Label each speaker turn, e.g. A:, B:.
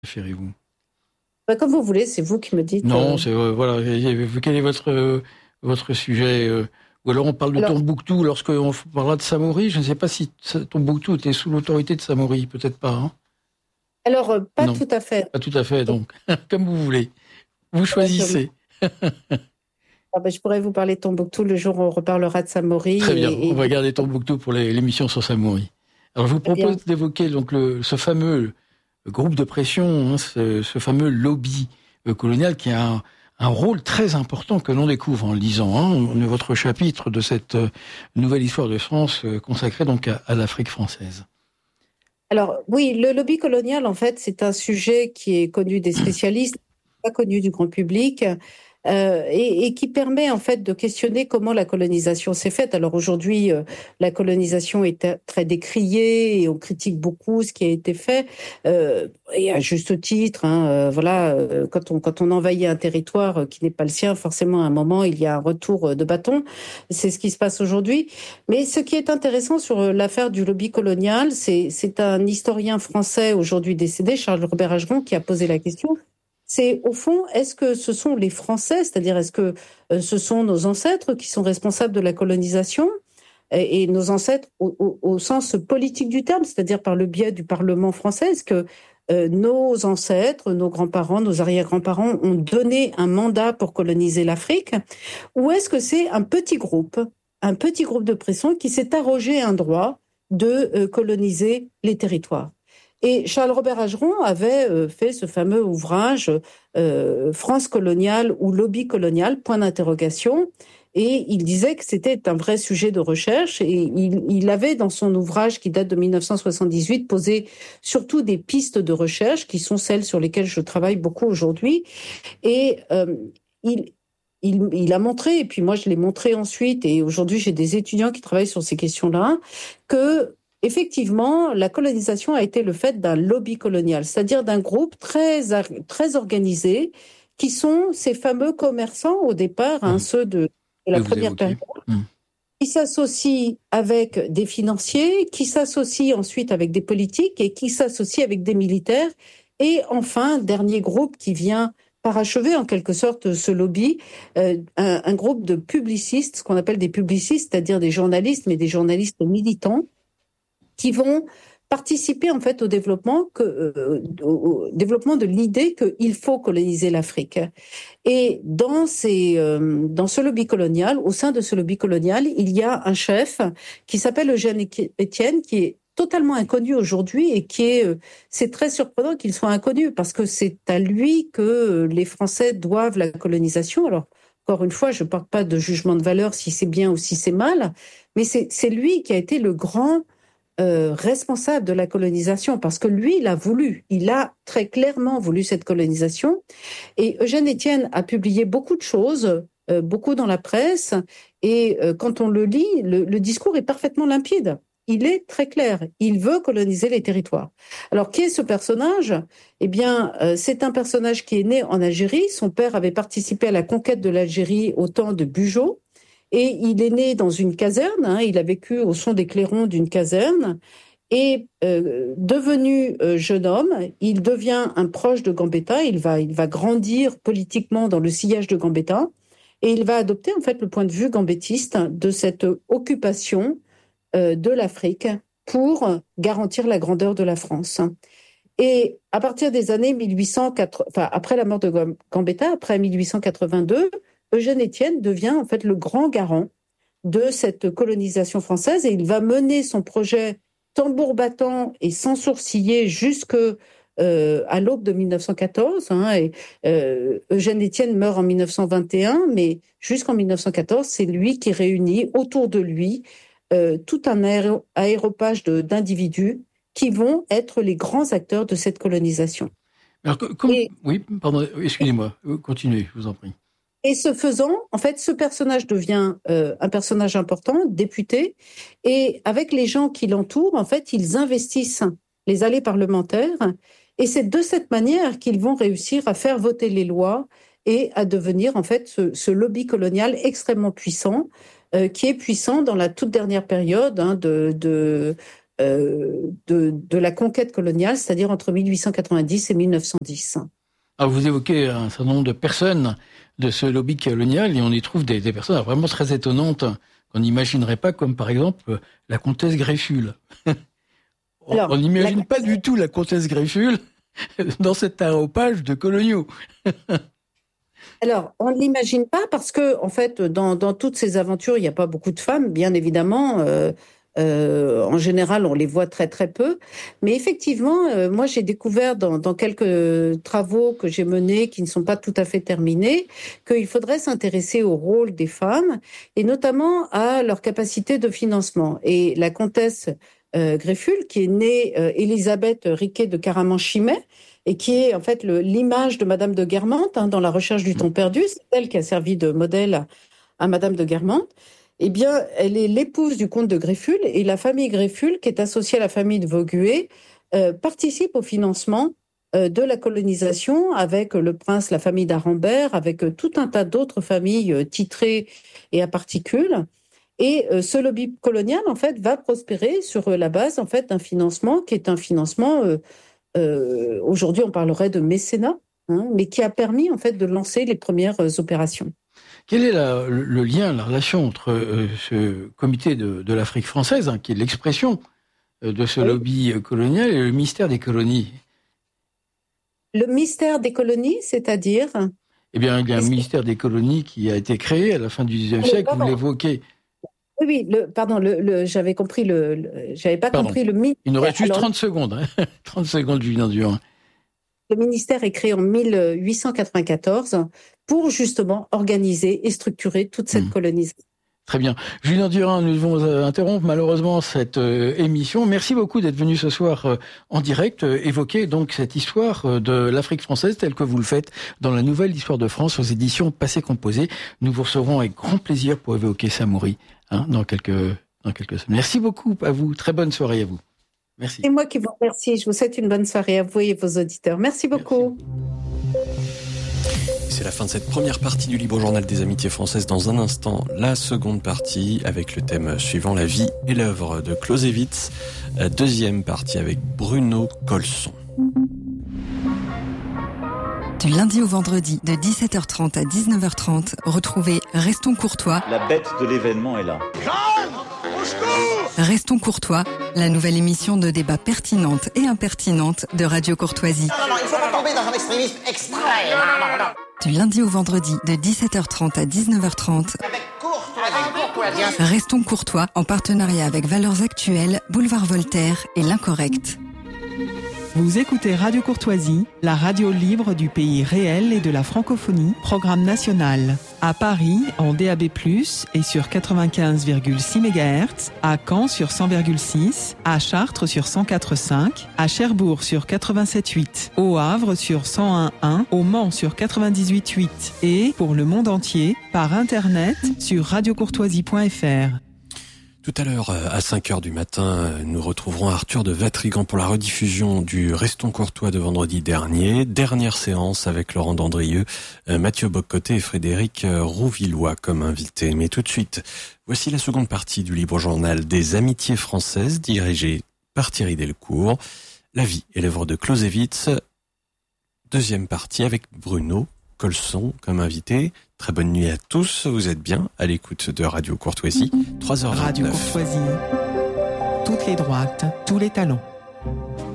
A: préférez-vous?
B: Comme vous voulez, c'est vous qui me dites.
A: Non, c'est voilà. Quel est votre sujet ou alors on parle de
B: Alors,
A: Tombouctou lorsqu'on parlera de Samori. Je ne sais pas si Tombouctou était sous l'autorité de Samori, peut-être pas. Hein,
B: pas
A: non,
B: tout à fait.
A: pas tout à fait. Donc, comme vous voulez, vous choisissez.
B: Je pourrais vous parler de Tombouctou le jour où on reparlera de Samori.
A: Très bien, on va garder Tombouctou pour l'émission sur Samori. Alors, je vous
B: Très bien.
A: propose d'évoquer donc ce fameux groupe de pression, hein, ce fameux lobby colonial qui a un rôle très important que l'on découvre en lisant votre chapitre de cette nouvelle histoire de France consacrée donc à l'Afrique française.
B: Alors oui, le lobby colonial, en fait, c'est un sujet qui est connu des spécialistes, pas connu du grand public. Et qui permet en fait de questionner comment la colonisation s'est faite. Alors aujourd'hui, la colonisation est très décriée et on critique beaucoup ce qui a été fait, et à juste titre. Quand on envahit un territoire qui n'est pas le sien, forcément à un moment il y a un retour de bâton. C'est ce qui se passe aujourd'hui. Mais ce qui est intéressant sur l'affaire du lobby colonial, c'est un historien français aujourd'hui décédé, Charles Robert Ageron, qui a posé la question. C'est au fond, est-ce que ce sont les Français, c'est-à-dire est-ce que ce sont nos ancêtres qui sont responsables de la colonisation et nos ancêtres au sens politique du terme, c'est-à-dire par le biais du Parlement français, est-ce que nos ancêtres, nos grands-parents, nos arrière-grands-parents ont donné un mandat pour coloniser l'Afrique, ou est-ce que c'est un petit groupe de pression qui s'est arrogé un droit de coloniser les territoires? Et Charles-Robert Ageron avait fait ce fameux ouvrage France coloniale ou lobby colonial, point d'interrogation. Et il disait que c'était un vrai sujet de recherche. Et il avait, dans son ouvrage qui date de 1978, posé surtout des pistes de recherche qui sont celles sur lesquelles je travaille beaucoup aujourd'hui. Et il, il a montré, et puis moi je l'ai montré ensuite, et aujourd'hui j'ai des étudiants qui travaillent sur ces questions-là, que effectivement la colonisation a été le fait d'un lobby colonial, c'est-à-dire d'un groupe très organisé, qui sont ces fameux commerçants au départ, ceux de la première période, qui s'associent avec des financiers, qui s'associent ensuite avec des politiques et qui s'associent avec des militaires. Et enfin, dernier groupe qui vient parachever en quelque sorte ce lobby, un groupe de publicistes, ce qu'on appelle des publicistes, c'est-à-dire des journalistes, mais des journalistes militants, qui vont participer en fait au développement de l'idée qu'il faut coloniser l'Afrique. Et dans ce lobby colonial, au sein de ce lobby colonial, il y a un chef qui s'appelle Eugène Etienne, qui est totalement inconnu aujourd'hui et c'est très surprenant qu'il soit inconnu parce que c'est à lui que les Français doivent la colonisation. Alors, encore une fois, je ne porte pas de jugement de valeur si c'est bien ou si c'est mal, mais c'est lui qui a été le grand responsable de la colonisation, parce que lui, il a très clairement voulu cette colonisation. Et Eugène Etienne a publié beaucoup de choses, beaucoup dans la presse, et quand on le lit, le discours est parfaitement limpide. Il est très clair, il veut coloniser les territoires. Alors, qui est ce personnage ? Eh bien, c'est un personnage qui est né en Algérie. Son père avait participé à la conquête de l'Algérie au temps de Bugeaud. Et il est né dans une caserne, il a vécu au son des clairons d'une caserne, et devenu jeune homme, il devient un proche de Gambetta, il va grandir politiquement dans le sillage de Gambetta, et il va adopter en fait le point de vue gambettiste de cette occupation de l'Afrique pour garantir la grandeur de la France. Et à partir des années 1880, après la mort de Gambetta, après 1882, Eugène Etienne devient en fait le grand garant de cette colonisation française, et il va mener son projet tambour battant et sans sourciller jusque à l'aube de 1914. Eugène Etienne meurt en 1921, mais jusqu'en 1914, c'est lui qui réunit autour de lui tout un aéropage d'individus qui vont être les grands acteurs de cette colonisation.
A: Alors, oui, pardon, excusez-moi, continuez, je vous en prie.
B: Et ce faisant, en fait, ce personnage devient un personnage important, député, et avec les gens qui l'entourent, en fait, ils investissent les allées parlementaires, et c'est de cette manière qu'ils vont réussir à faire voter les lois et à devenir, en fait, ce lobby colonial extrêmement puissant, qui est puissant dans la toute dernière période de la conquête coloniale, c'est-à-dire entre 1890 et 1910.
A: Alors vous évoquez un certain nombre de personnes de ce lobby colonial et on y trouve des personnes vraiment très étonnantes qu'on n'imaginerait pas, comme par exemple la comtesse Greffule. On n'imagine pas du tout la comtesse Greffule dans cet aréopage de coloniaux.
B: Alors, on ne l'imagine pas parce que, en fait, dans toutes ces aventures, il n'y a pas beaucoup de femmes, bien évidemment. En général, on les voit très très peu. Mais effectivement, moi, j'ai découvert dans quelques travaux que j'ai menés, qui ne sont pas tout à fait terminés, qu'il faudrait s'intéresser au rôle des femmes et notamment à leur capacité de financement. Et la comtesse Greffule, qui est née Élisabeth Riquet de Caraman-Chimay, et qui est en fait l'image de Madame de Guermantes dans La recherche du temps perdu, c'est elle qui a servi de modèle à Madame de Guermantes. Eh bien, elle est l'épouse du comte de Greffule et la famille Greffule, qui est associée à la famille de Vaugué, participe au financement de la colonisation avec le prince, la famille d'Arambert, avec tout un tas d'autres familles titrées et à particules. Et ce lobby colonial, en fait, va prospérer sur la base, en fait, d'un financement qui est un financement, aujourd'hui on parlerait de mécénat, mais qui a permis, en fait, de lancer les premières opérations.
A: Quel est le lien, la relation entre ce comité de l'Afrique française, qui est l'expression de ce lobby colonial, et le ministère des colonies ?
B: Le ministère des colonies, c'est-à-dire ?
A: Eh bien, il y a un ministère des colonies qui a été créé à la fin du XIXe siècle, vous l'évoquez.
B: Oui, j'avais compris j'avais pas compris le ministère.
A: Il nous reste juste 30 secondes, 30 secondes, Julien Durand.
B: Le ministère est créé en 1894 pour justement organiser et structurer toute cette colonisation.
A: Très bien. Julien Durand, nous devons interrompre malheureusement cette émission. Merci beaucoup d'être venu ce soir en direct, évoquer donc cette histoire de l'Afrique française telle que vous le faites dans la Nouvelle Histoire de France aux éditions Passé Composé. Nous vous recevrons avec grand plaisir pour évoquer Samori dans quelques semaines. Merci beaucoup à vous. Très bonne soirée à vous. Merci.
B: C'est moi qui vous remercie. Je vous souhaite une bonne soirée à vous et vos auditeurs. Merci beaucoup.
C: C'est la fin de cette première partie du Libre Journal des Amitiés Françaises. Dans un instant, la seconde partie avec le thème suivant, la vie et l'œuvre de Clausewitz. Deuxième partie avec Bruno Colson.
D: Du lundi au vendredi, de 17h30 à 19h30, retrouvez Restons Courtois.
E: La bête de l'événement est là.
D: Restons Courtois, la nouvelle émission de débat pertinente et impertinente de Radio Courtoisie.
F: Non, il faut pas tomber dans un extrémisme extrême. Non.
D: Du lundi au vendredi, de 17h30 à 19h30.
F: Avec courtoisie.
D: Restons Courtois, en partenariat avec Valeurs Actuelles, Boulevard Voltaire et L'Incorrect.
G: Vous écoutez Radio Courtoisie, la radio libre du pays réel et de la francophonie, programme national. À Paris, en DAB+, et sur 95,6 MHz, à Caen sur 100,6, à Chartres sur 104,5, à Cherbourg sur 87,8, au Havre sur 101,1, au Mans sur 98,8 et, pour le monde entier, par Internet sur radiocourtoisie.fr.
C: Tout à l'heure, à 5h du matin, nous retrouverons Arthur de Vatrigan pour la rediffusion du Restons Courtois de vendredi dernier. Dernière séance avec Laurent Dandrieux, Mathieu Boccoté et Frédéric Rouvillois comme invités. Mais tout de suite, voici la seconde partie du Libre Journal des Amitiés Françaises, dirigée par Thierry Delcourt. La vie et l'œuvre de Clausewitz. Deuxième partie avec Bruno Colson comme invité. Très bonne nuit à tous, vous êtes bien à l'écoute de Radio Courtoisie, 3h29.
G: Radio Courtoisie, toutes les droites, tous les talents.